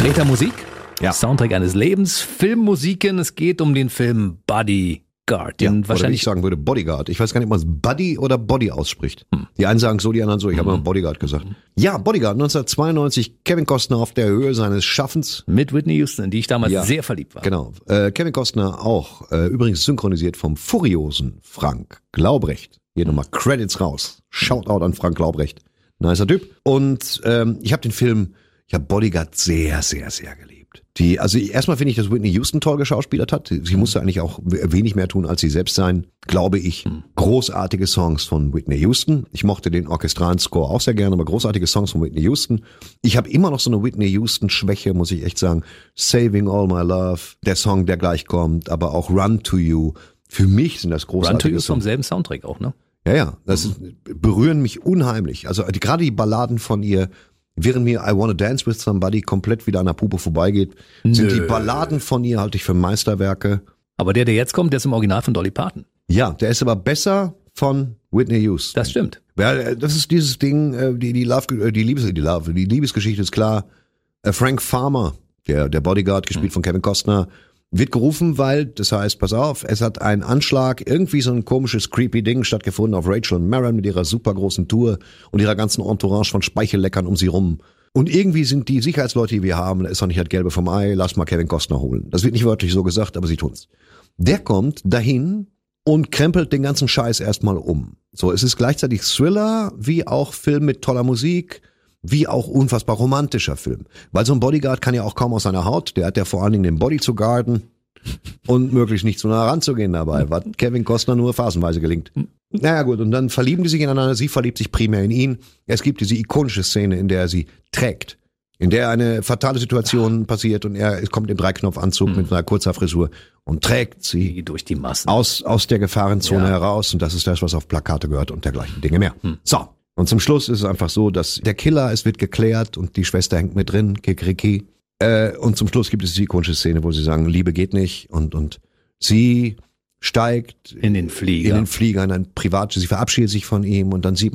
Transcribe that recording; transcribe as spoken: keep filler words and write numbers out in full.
Greta Musik, Ja. Soundtrack eines Lebens, Filmmusiken. Es geht um den Film Bodyguard. Ja, Den oder wie wahrscheinlich ich sagen würde, Bodyguard. Ich weiß gar nicht, ob man es Buddy oder Body ausspricht. Hm. Die einen sagen so, die anderen so. Ich habe mal Bodyguard gesagt. Ja, Bodyguard, neunzehnhundertzweiundneunzig. Kevin Costner auf der Höhe seines Schaffens. mit Whitney Houston, in die ich damals Ja. sehr verliebt war. Genau. Äh, Kevin Costner auch. Äh, übrigens synchronisiert vom furiosen Frank Glaubrecht. Hier nochmal Credits raus. Shoutout an Frank Glaubrecht. Nicer Typ. Und ähm, ich habe den Film, ich habe Bodyguard sehr, sehr, sehr geliebt. Die, also erstmal finde ich, dass Whitney Houston toll geschauspielert hat. Sie musste eigentlich auch wenig mehr tun, als sie selbst sein, glaube ich. Großartige Songs von Whitney Houston. Ich mochte den orchestralen Score auch sehr gerne, aber großartige Songs von Whitney Houston. Ich habe immer noch so eine Whitney Houston-Schwäche, muss ich echt sagen. Saving All My Love, der Song, der gleich kommt, aber auch Run to You. Für mich sind das großartige Run to You ist vom Songs. selben Soundtrack auch, ne? Ja, ja, das ist, berühren mich unheimlich. Also die, gerade die Balladen von ihr, während mir I Wanna Dance With Somebody komplett wieder an der Puppe vorbeigeht, sind Nö. die Balladen von ihr, halte ich für Meisterwerke. Aber der, der jetzt kommt, der ist im Original von Dolly Parton. Ja, der ist aber besser von Whitney Houston. Das stimmt. Ja, das ist dieses Ding, äh, die, die Love, äh, die Liebes, die Love, die Liebesgeschichte ist klar. Äh, Frank Farmer, der, der Bodyguard, gespielt von Kevin Costner, wird gerufen, weil, das heißt, pass auf, es hat ein Anschlag, irgendwie so ein komisches, creepy Ding stattgefunden auf Rachel und Maron mit ihrer super großen Tour und ihrer ganzen Entourage von Speichelleckern um sie rum. Und irgendwie sind die Sicherheitsleute, die wir haben, da ist doch nicht das Gelbe vom Ei, lass mal Kevin Costner holen. Das wird nicht wörtlich so gesagt, aber sie tun's. Der kommt dahin und krempelt den ganzen Scheiß erstmal um. So, es ist gleichzeitig Thriller, wie auch Film mit toller Musik, wie auch unfassbar romantischer Film. Weil so ein Bodyguard kann ja auch kaum aus seiner Haut, der hat ja vor allen Dingen den Body zu guarden und möglichst nicht zu nah ranzugehen dabei, was Kevin Costner nur phasenweise gelingt. Naja gut, und dann verlieben die sich ineinander, sie verliebt sich primär in ihn. Es gibt diese ikonische Szene, in der er sie trägt, in der eine fatale Situation passiert und er kommt im Dreiknopfanzug mhm. mit einer Kurzhaarfrisur und trägt sie Durch die Massen. aus, aus der Gefahrenzone Ja. heraus und das ist das, was auf Plakate gehört und dergleichen Dinge mehr. Hm. So, und zum Schluss ist es einfach so, dass der Killer, es wird geklärt und die Schwester hängt mit drin, Kikriki. Äh, und zum Schluss gibt es die ikonische Szene, wo sie sagen, Liebe geht nicht und, und sie steigt In den Flieger. in den Flieger, in ein Privat, sie verabschiedet sich von ihm und dann sieht